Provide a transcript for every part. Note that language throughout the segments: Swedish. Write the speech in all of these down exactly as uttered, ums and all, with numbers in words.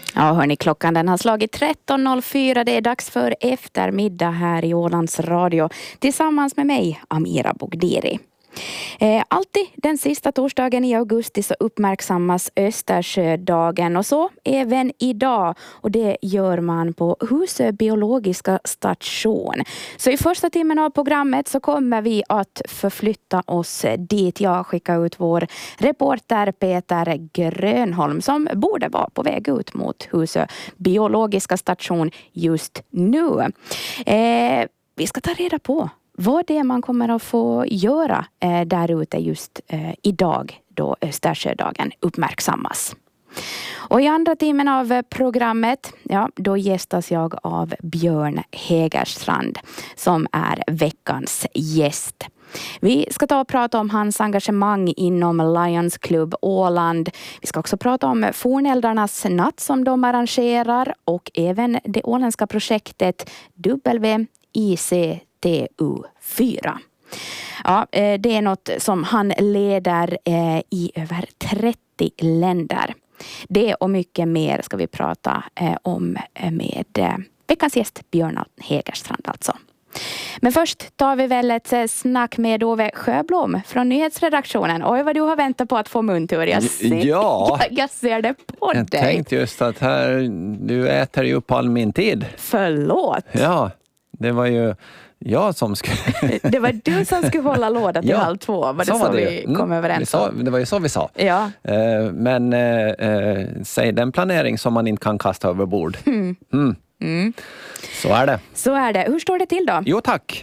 Ja, hörni, klockan den har slagit tretton noll fyra. Det är dags för eftermiddag här i Ålands Radio tillsammans med mig, Amira Bogdiri. Eh, alltid den sista torsdagen i augusti så uppmärksammas Östersjödagen och så även idag, och det gör man på Husö biologiska station. Så i första timmen av programmet så kommer vi att förflytta oss dit. Jag skickar ut vår reporter Peter Grönholm som borde vara på väg ut mot Husö biologiska station just nu. Eh, vi ska ta reda på vad det är man kommer att få göra eh, där ute just eh, idag då Östersjödagen uppmärksammas. Och i andra timmen av programmet, ja, då gästas jag av Björn Hägerstrand som är veckans gäst. Vi ska ta och prata om hans engagemang inom Lions Club Åland. Vi ska också prata om Fornäldrarnas natt som de arrangerar och även det åländska projektet W I C T U fyra. Ja, det är något som han leder i över trettio länder. Det och mycket mer ska vi prata om med veckans gäst Björn Hägerstrand alltså. Men först tar vi väl ett snack med Ove Sjöblom från nyhetsredaktionen. Oj, vad du har väntat på att få muntur. Jag ser, ja, jag, jag ser det på jag dig. Jag tänkte just att här, du äter ju upp all min tid. Förlåt. Ja, det var ju jag som skulle... Det var du som skulle hålla låda till ja, halv två. Var det så, så var det. vi kom mm, överens om? Sa, det var ju så vi sa. Ja. Uh, men uh, säg den planering som man inte kan kasta över bord. Mm. Mm. Mm. Så är det. Så är det. Hur står det till då? Jo, tack.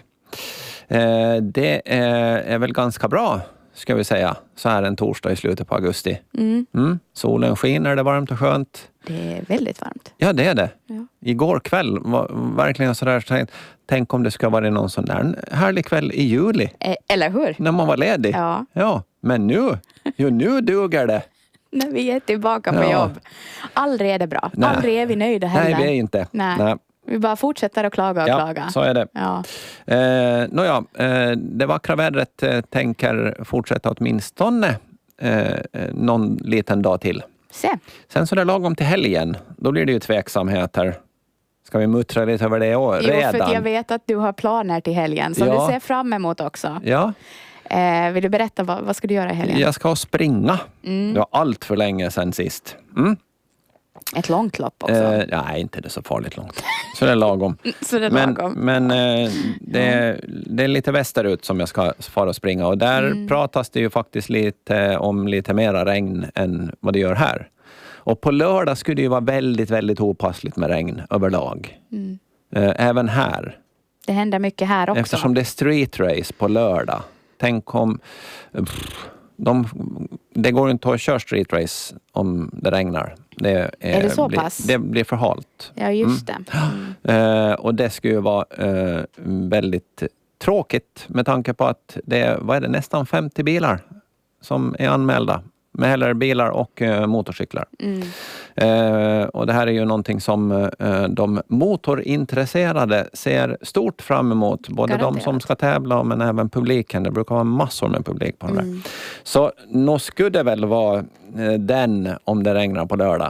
Uh, det är, är väl ganska bra, ska vi säga. Så här en torsdag i slutet på augusti. Mm. Mm. Solen skiner, det är varmt och skönt. Det är väldigt varmt. Ja, det är det. Ja. Igår kväll var verkligen sådär, tänk, tänk om det ska vara någon sån där härlig kväll i juli. Eller hur? När man var ledig. Ja. Ja, men nu, jo, nu duger det. När vi är tillbaka på ja. jobb. Aldrig är det bra. Nej. Aldrig är vi nöjda heller. Nej, vi är inte. Nej. Nej. Vi bara fortsätter att klaga och ja, klaga. Så är det. Ja. Eh, Nåja, eh, det vackra vädret eh, tänker fortsätta åtminstone eh, någon liten dag till. Se. Sen så är det lagom till helgen. Då blir det ju tveksamheter. Ska vi muttra lite över det år jo, redan? Jo, för jag vet att du har planer till helgen som ja. du ser fram emot också. Ja. Eh, vill du berätta, vad, vad ska du göra i helgen? Jag ska springa. Mm. Det var allt för länge sedan sist. Mm. Ett långt lopp också? Eh, nej, inte det så farligt långt. Så det är lagom. så det är men lagom. men eh, det, är, det är lite västerut som jag ska fara och springa. Och där mm. pratas det ju faktiskt lite om lite mera regn än vad det gör här. Och på lördag skulle det ju vara väldigt, väldigt opassligt med regn överlag. Mm. Eh, även här. Det händer mycket här också. Eftersom det är street race på lördag. Tänk om... Pff, de, det går inte att köra street race om det regnar. Det är, är det så blir, pass? Det blir för halt. Ja, just mm. det. Mm. Uh, och det skulle ju vara uh, väldigt tråkigt med tanke på att det är, vad är det, nästan femtio bilar som är anmälda. Med heller bilar och uh, motorcyklar. Mm. Uh, och det här är ju någonting som uh, de motorintresserade ser stort fram emot. Både Garanterat. De som ska tävla men även publiken. Det brukar vara massor med publik på det mm. där. Så nog skulle det väl vara uh, den om det regnar på lördag.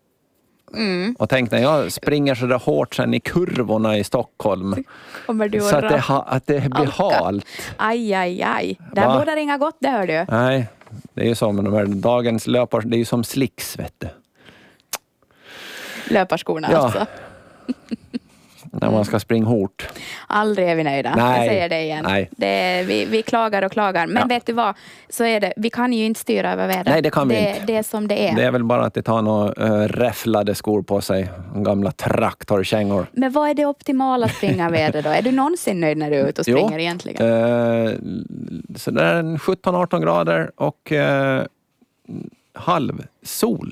Mm. Och tänk när jag springer så där hårt sen i kurvorna i Stockholm. Så att det, ha, att det blir halt. Aj, aj, aj. Det här borde ringa gott, det hör du. Nej. Det är ju så med de här dagens löpar, det är ju som slicks, vet du. Löparskorna ja. alltså. När man ska springa hårt. Aldrig är vi nöjda. Nej. Jag säger det igen. Nej. Det är, vi, vi klagar och klagar. Men ja. vet du vad? Så är det. Vi kan ju inte styra över vädret. Nej, det kan vi det, inte. Det är som det är. Det är väl bara att det tar några uh, räfflade skor på sig. Gamla traktorkängor. Men vad är det optimala springarväder då? Är du någonsin nöjd när du är ute och springer jo. egentligen? Uh, så det är sjutton arton grader och uh, halv sol.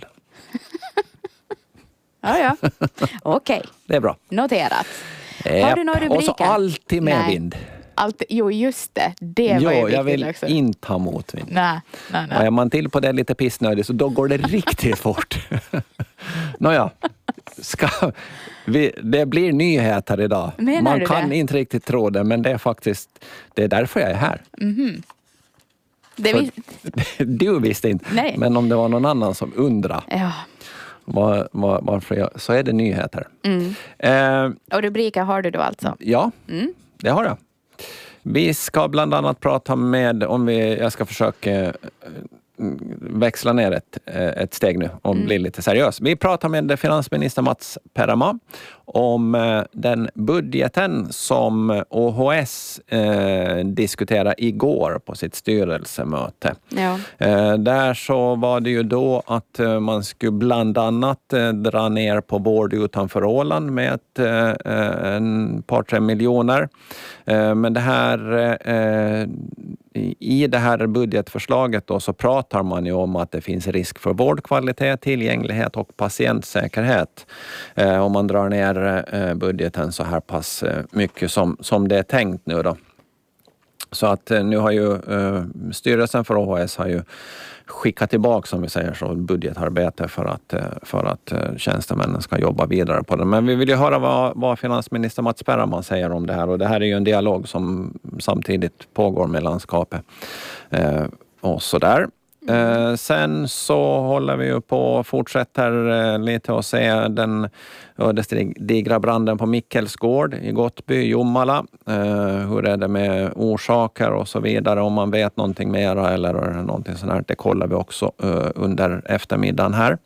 Ja, ja. Okej. Okay. Det är bra. Noterat. Har du några rubriker? Och så alltid med nej. vind. Allt, jo, just det. Det var jo, ju viktigt jag vill också. inte ha motvind. Nej, nej, nej. Och är man till på det lite pissnödig så då går det riktigt fort. Nåja, ska vi, det blir nyheter idag. Menar man du kan det? inte riktigt tro det, men det är faktiskt, det är därför jag är här. Mm-hmm. Det vis- du visste inte, nej. men om det var någon annan som undrar. Ja. Var, var, varför jag, så är det nyheter. Mm. Eh, Och rubriker har du då alltså? ja, Mm. det har jag. Vi ska bland annat prata med, om vi, jag ska försöka växla ner ett, ett steg nu och mm. bli lite seriös. Vi pratar med finansminister Mats Perama om den budgeten som O H S eh, diskuterade igår på sitt styrelsemöte. Ja. Eh, där så var det ju då att eh, man skulle bland annat eh, dra ner på vård utanför Åland med ett, eh, en par tre miljoner. Eh, men det här eh, i det här budgetförslaget då så pratar man ju om att det finns risk för vårdkvalitet, tillgänglighet och patientsäkerhet. Eh, om man drar ner eh, budgeten så här pass eh, mycket som, som det är tänkt nu då. Så att eh, nu har ju eh, styrelsen för O H S har ju skickat tillbaka, som vi säger så, budgetarbete för att, eh, för att eh, tjänstemännen ska jobba vidare på det. Men vi vill ju höra vad, vad finansminister Mats Perama säger om det här, och det här är ju en dialog som samtidigt pågår med landskapet eh, och sådär. Eh, sen så håller vi ju på och fortsätter eh, lite och se den ödesdigra branden på Mikkelsgård i Gottby, Jomala. Eh, hur är det med orsaker och så vidare, om man vet någonting mera eller någonting sånt här. Det kollar vi också eh, under eftermiddagen här.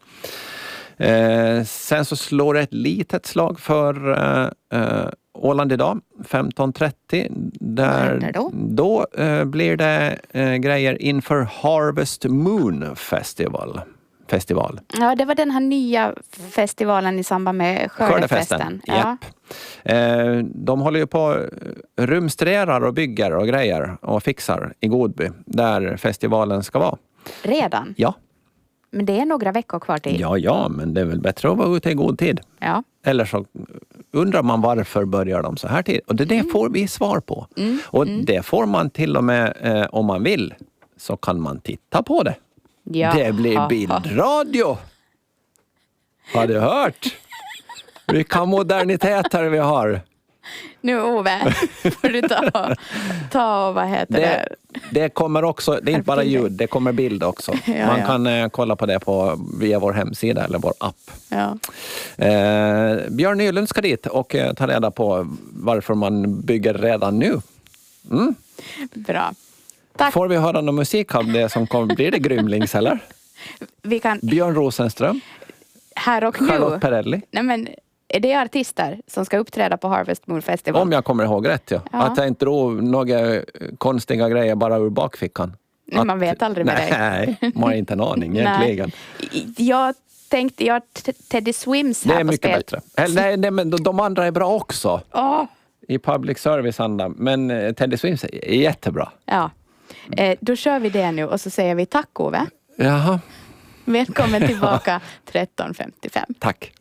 Eh, sen så slår det ett litet slag för eh, eh, Åland idag, femton trettio. Där då då eh, blir det eh, grejer inför Harvest Moon Festival. Festival. Ja, det var den här nya festivalen i samband med skördefesten. Ja. Eh, de håller ju på rumstrerar och bygger och grejer och fixar i Godby, där festivalen ska vara. Redan? Ja. Men det är några veckor kvar till. Ja, ja, men det är väl bättre att vara ute i god tid. Ja. Eller så undrar man varför börjar de så här tid. Och det, det får vi svar på. Mm. Och mm. det får man till och med, eh, om man vill, så kan man titta på det. Ja. Det blir bildradio. Har du hört? Vilka moderniteter vi har. Nu Ove, får du ta, ta och vad heter det? Det, det kommer också, det är inte bara ljud, det kommer bild också. Ja, man ja. kan eh, kolla på det på, via vår hemsida eller vår app. Ja. Eh, Björn Nylund ska dit och eh, ta reda på varför man bygger redan nu. Mm. Bra. Tack. Får vi höra någon musik av det som kommer? Blir det Grymlings eller? Vi kan Björn Rosenström? här och nu. Charlotte Perrelli? Nej, men är det artister som ska uppträda på Harvest Moon Festival? Om jag kommer ihåg rätt, ja. Ja. Att jag inte drog några konstiga grejer bara ur bakfickan. Nej, att, man vet aldrig med dig. Nej, man har inte en aning egentligen. Nej. Jag tänkte, jag har Teddy Swims här Det är på mycket spel. bättre. Eller, nej, nej, men de, de andra är bra också. Åh, I public service-anda. Men eh, Teddy Swims är jättebra. ja. Eh, då kör vi det nu och så säger vi tack Ove. Jaha, Välkommen tillbaka tretton femtiofem. tack.